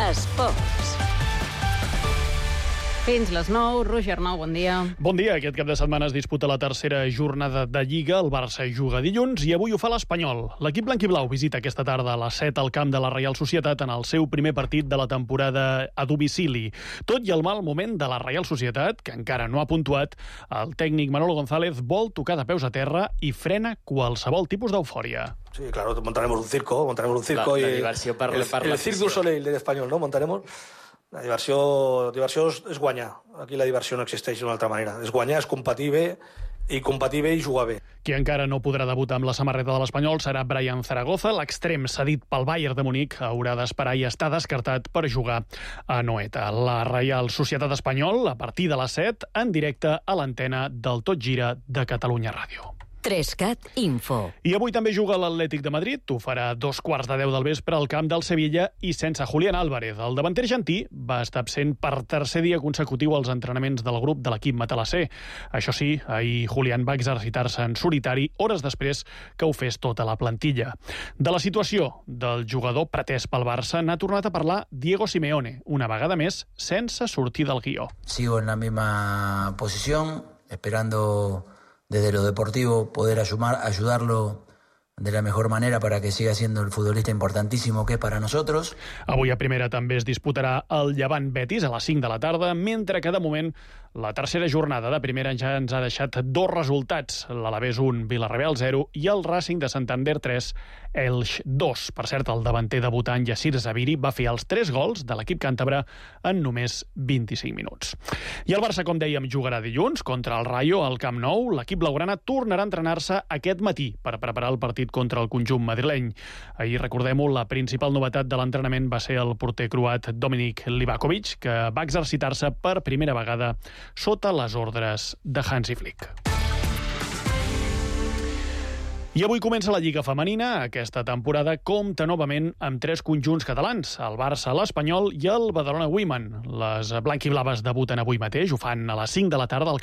Esports. Fins les 9. Roger Nou, bon dia. Bon dia. Aquest cap de setmana es disputa la tercera jornada de Lliga. El Barça juga dilluns i avui ho fa l'Espanyol. L'equip blanquiblau visita aquesta tarda a les 7 al camp de la Reial Societat en el seu primer partit de la temporada a domicili. Tot i el mal moment de la Reial Societat, que encara no ha puntuat, el tècnic Manolo González vol tocar de peus a terra i frena qualsevol tipus d'eufòria. Sí, claro, montaremos un circo La y diversió per el la Cirque du Soleil del español, ¿no? Montaremos. La diversió és guanyar. Aquí la diversió no existeix d'una altra manera. És guanyar, és compatible i jugar bé. Qui encara no podrà debutar amb la samarreta de l'Espanyol serà Brian Zaragoza. L'extrem cedit pel Bayern de Munic haurà d'esperar i està descartat per jugar a Noeta. La Reial Societat Espanyol, a partir de les 7, en directe a l'antena del Tot Gira de Catalunya Ràdio. 3CAT Info. I avui també juga l'Atlètic de Madrid. Ho farà 2:15 del vespre al camp del Sevilla i sense Julián Álvarez. El davanter argentí va estar absent per tercer dia consecutiu als entrenaments del grup de l'equip matalasser. Això sí, ahir Julián va exercitar-se en solitari hores després que ho fes tota la plantilla. De la situació del jugador pretès pel Barça n'ha tornat a parlar Diego Simeone, una vegada més sense sortir del guió. Sigo en la misma posición, esperando desde lo deportivo poder ayudarlo de la mejor manera para que siga siendo el futbolista importantísimo que es para nosotros. Avui a primera també es disputarà el Llevant Betis a les 5 de la tarda, mentre que de moment la tercera jornada de primera ja ens ha deixat dos resultats, l'Alavés 1, Villarreal 0 i el Racing de Santander 3, Elx 2. Per cert, el davanter debutant Yassir Zaviri va fer els 3 gols de l'equip càntabre en només 25 minuts. I el Barça, com dèiem, jugarà dilluns contra el Rayo al Camp Nou. L'equip blaugrana tornarà a entrenar-se aquest matí per preparar el partit contra el conjunt madrileny. Ahir, recordem-ho, la principal novetat de l'entrenament va ser el porter croat Dominik Livakovic, que va exercitar-se per primera vegada sota les ordres de Hansi Flick. I avui comença la Lliga Femenina. Aquesta temporada compta novament amb 3 conjunts catalans, el Barça, l'Espanyol i el Badalona Women. Les blanquiblaves debuten avui mateix, ho fan a les 5 de la tarda al